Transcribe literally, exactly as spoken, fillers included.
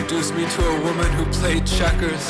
introduced me to a woman who played checkers.